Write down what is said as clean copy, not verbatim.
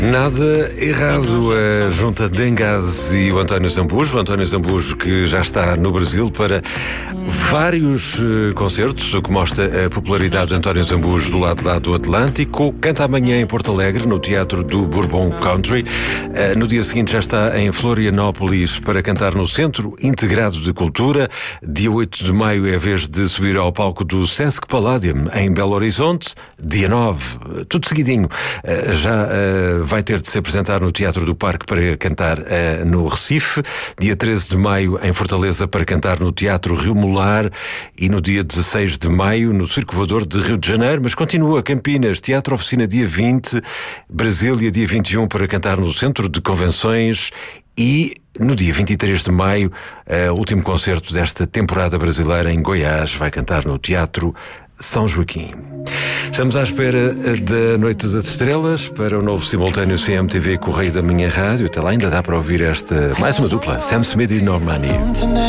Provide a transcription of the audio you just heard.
Nada errado. A junta de Engás e o António Zambujo que já está no Brasil para vários concertos, o que mostra a popularidade de António Zambujo do lado lá do Atlântico. Canta amanhã em Porto Alegre, no Teatro do Bourbon Country. No dia seguinte já está em Florianópolis para cantar no Centro Integrado de Cultura. Dia 8 de maio é a vez de subir ao palco do Sesc Palladium em Belo Horizonte. Dia 9, tudo seguidinho, já vai ter de se apresentar no Teatro do Parque para cantar no Recife. Dia 13 de maio em Fortaleza para cantar no Teatro Rio Mular, e no dia 16 de maio no Circo Voador de Rio de Janeiro. Mas continua Campinas, Teatro Oficina dia 20, Brasília dia 21 para cantar no Centro de Convenções, e no dia 23 de maio o último concerto desta temporada brasileira em Goiás, vai cantar no Teatro São Joaquim. Estamos à espera da Noite das Estrelas para o novo simultâneo CMTV Correio da Minha Rádio. Até lá ainda dá para ouvir mais uma dupla, Sam Smith e Normani.